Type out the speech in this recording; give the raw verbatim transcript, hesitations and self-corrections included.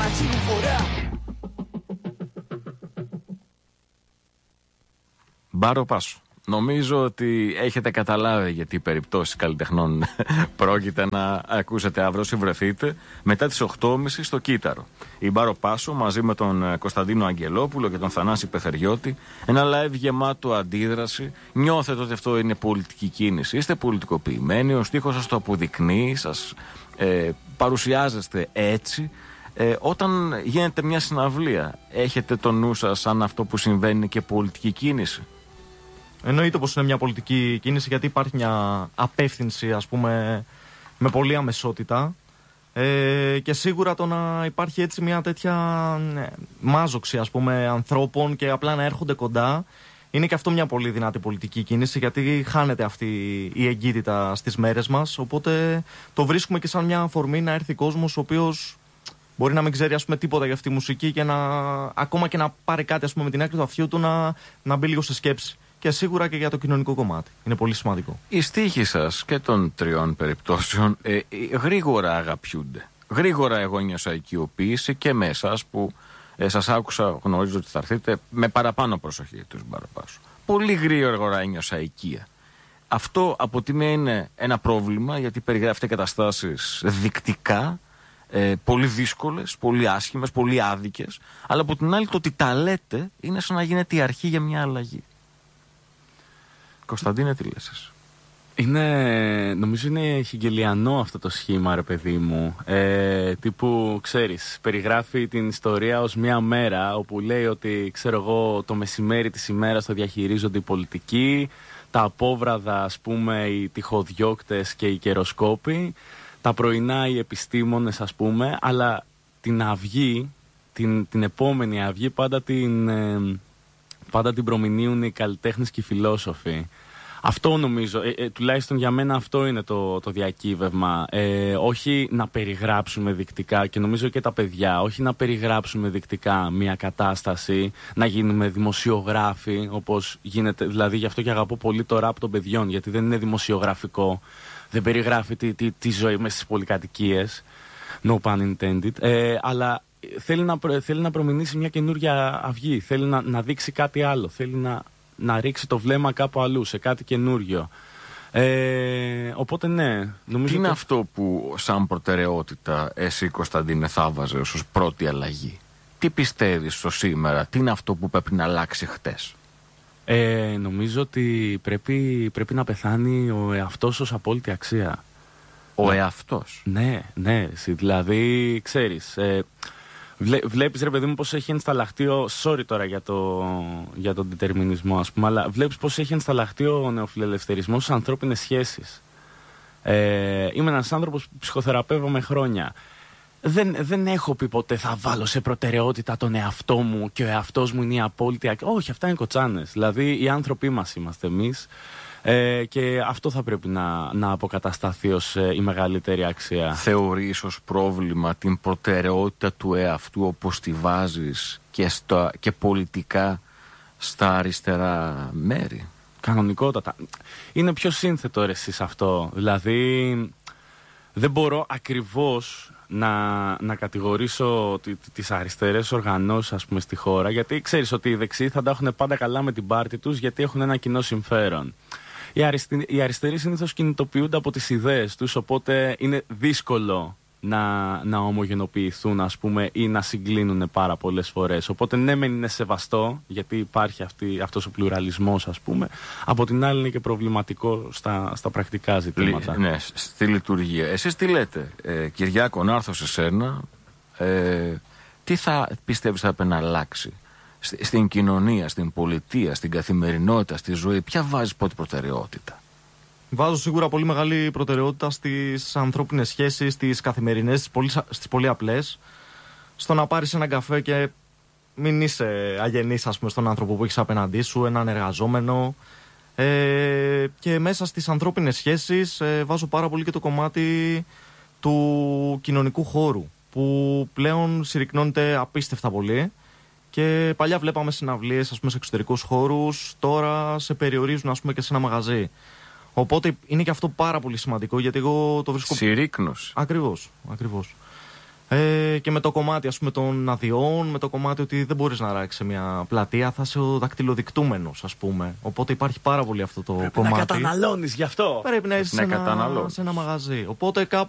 chi non vorrà. Μπάρο Πάσο. Νομίζω ότι έχετε καταλάβει γιατί οι περιπτώσεις καλλιτεχνών πρόκειται να ακούσετε αύριο όσοι βρεθείτε μετά τις οκτώ και μισή στο Κύτταρο. Η Μπάρο Πάσο μαζί με τον Κωνσταντίνο Αγγελόπουλο και τον Θανάση Πεθεριώτη. Ένα live γεμάτο αντίδραση. Νιώθετε ότι αυτό είναι πολιτική κίνηση. Είστε πολιτικοποιημένοι, ο στίχος σας το αποδεικνύει, σας ε, παρουσιάζεστε έτσι. Ε, όταν γίνεται μια συναυλία, έχετε το νου σας αν αυτό που συμβαίνει και πολιτική κίνηση? Εννοείται πως είναι μια πολιτική κίνηση, γιατί υπάρχει μια απεύθυνση, ας πούμε, με πολλή αμεσότητα, ε, και σίγουρα το να υπάρχει έτσι μια τέτοια ναι, μάζοξη, ας πούμε, ανθρώπων και απλά να έρχονται κοντά, είναι και αυτό μια πολύ δυνατή πολιτική κίνηση, γιατί χάνεται αυτή η εγκύτητα στις μέρες μας, οπότε το βρίσκουμε και σαν μια αφορμή να έρθει κόσμος ο οποίος μπορεί να μην ξέρει, ας πούμε, τίποτα για αυτή τη μουσική και να, ακόμα και να πάρει κάτι, ας πούμε, με την άκρη του αυτιού του να, να μπει λίγο σε σκέψη. Και σίγουρα και για το κοινωνικό κομμάτι. Είναι πολύ σημαντικό. Οι στίχοι σας και των τριών περιπτώσεων ε, ε, γρήγορα αγαπιούνται. Γρήγορα εγώ νιώσα οικειοποίηση και με εσάς που ε, σας άκουσα, γνωρίζω ότι θα έρθετε με παραπάνω προσοχή τους Μπάρο Πάσο. Πολύ γρήγορα ένιωσα οικία. Αυτό από τη μία είναι ένα πρόβλημα, γιατί περιγράφετε καταστάσεις δεικτικά, ε, πολύ δύσκολες, πολύ άσχημες, πολύ άδικες, αλλά από την άλλη το ότι τα λέτε είναι σαν να γίνεται η αρχή για μια αλλαγή. Κωνσταντίνε, τι λες εσύ? Είναι, νομίζω είναι χιγγελιανό αυτό το σχήμα, ρε παιδί μου. Ε, τύπου, ξέρεις, περιγράφει την ιστορία ως μια μέρα όπου λέει ότι, ξέρω εγώ, το μεσημέρι της ημέρας το διαχειρίζονται οι πολιτικοί, τα απόβραδα, ας πούμε, οι τυχοδιώκτες και οι καιροσκόποι, τα πρωινά οι επιστήμονες, ας πούμε, αλλά την αυγή, την, την επόμενη αυγή πάντα την... Ε, πάντα την προμηνύουν οι καλλιτέχνες και οι φιλόσοφοι. Αυτό νομίζω, ε, ε, τουλάχιστον για μένα αυτό είναι το, το διακύβευμα. Ε, όχι να περιγράψουμε δεικτικά, και νομίζω και τα παιδιά, όχι να περιγράψουμε δεικτικά μια κατάσταση, να γίνουμε δημοσιογράφοι, όπως γίνεται. Δηλαδή γι' αυτό και αγαπώ πολύ το ραπ των παιδιών, γιατί δεν είναι δημοσιογραφικό. Δεν περιγράφει τη, τη, τη ζωή μέσα στις πολυκατοικίες. No pun intended. Ε, αλλά θέλει να, προ, θέλει να προμηνήσει μια καινούργια αυγή. Θέλει να, να δείξει κάτι άλλο. Θέλει να, να ρίξει το βλέμμα κάπου αλλού, σε κάτι καινούργιο. Ε, οπότε ναι, νομίζω. Τι είναι το... αυτό που σαν προτεραιότητα εσύ, Κωνσταντίνε, θα βάζεις ως πρώτη αλλαγή? Τι πιστεύεις στο σήμερα? Τι είναι αυτό που πρέπει να αλλάξει χτες? Ε, νομίζω ότι πρέπει, πρέπει να πεθάνει ο εαυτός ως απόλυτη αξία. Ο να... εαυτός? Ναι, ναι. Δηλαδή, ξέρεις, ε, βλέ, βλέπεις, ρε παιδί μου, πως έχει ενσταλλαχτεί ο... Sorry τώρα για, το, για τον διτερμινισμό, ας πούμε, αλλά βλέπεις πως έχει ενσταλλαχτεί ο νεοφιλελευθερισμός στις ανθρώπινες σχέσεις. Ε, είμαι ένας άνθρωπος που ψυχοθεραπεύομαι χρόνια. Δεν, δεν έχω πει ποτέ θα βάλω σε προτεραιότητα τον εαυτό μου και ο εαυτός μου είναι η απόλυτη αξία. Όχι, αυτά είναι κοτσάνες. Δηλαδή, οι άνθρωποι μας είμαστε εμείς. Ε, και αυτό θα πρέπει να, να αποκατασταθεί ως ε, η μεγαλύτερη αξία. Θεωρείς ως πρόβλημα την προτεραιότητα του εαυτού όπως τη βάζεις και, στο, και πολιτικά στα αριστερά μέρη? Κανονικότατα. Είναι πιο σύνθετο ρε εσείς αυτό. Δηλαδή δεν μπορώ ακριβώς να, να κατηγορήσω τις αριστερές οργανώσεις, ας πούμε, στη χώρα, γιατί ξέρεις ότι οι δεξιοί θα τα έχουν πάντα καλά με την πάρτη τους, γιατί έχουν ένα κοινό συμφέρον. Οι, αριστεροί, οι αριστεροί συνήθως κινητοποιούνται από τις ιδέες τους, οπότε είναι δύσκολο να, να ομογενοποιηθούν, ας πούμε, ή να συγκλίνουν πάρα πολλές φορές. Οπότε ναι, μεν είναι σεβαστό, γιατί υπάρχει αυτή, αυτός ο πλουραλισμός, ας πούμε. Από την άλλη είναι και προβληματικό στα, στα πρακτικά ζητήματα. Ναι, στη λειτουργία. Εσείς τι λέτε, ε, Κυριάκο, να έρθω σε σένα, ε, τι θα πιστεύεις θα έπρεπε να αλλάξει στην κοινωνία, στην πολιτεία, στην καθημερινότητα, στη ζωή? Ποια βάζεις πρώτη προτεραιότητα? Βάζω σίγουρα πολύ μεγάλη προτεραιότητα στις ανθρώπινες σχέσεις, στις καθημερινές, στις πολύ, στις πολύ απλές. Στο να πάρεις έναν καφέ και μην είσαι αγενής, ας πούμε, στον άνθρωπο που έχεις απέναντί σου, έναν εργαζόμενο. Ε, και μέσα στις ανθρώπινες σχέσεις ε, βάζω πάρα πολύ και το κομμάτι του κοινωνικού χώρου, που πλέον συρρυκνώνεται απίστευτα πολύ. Και παλιά βλέπαμε συναυλίες, ας πούμε, σε εξωτερικούς χώρους, τώρα σε περιορίζουν, ας πούμε, και σε ένα μαγαζί. Οπότε είναι και αυτό πάρα πολύ σημαντικό, γιατί εγώ το βρίσκω. Συρρίκνωση. Ακριβώς, ακριβώς. Ε, και με το κομμάτι, ας πούμε, των αδειών, με το κομμάτι ότι δεν μπορείς να ράξεις σε μια πλατεία, θα είσαι ο δακτυλοδεικτούμενος, ας πούμε. Οπότε υπάρχει πάρα πολύ αυτό το Πρέπει κομμάτι. να καταναλώνεις γι' αυτό. Πρέπει να είσαι σε, ένα, σε ένα μαγαζί. Οπότε κάπως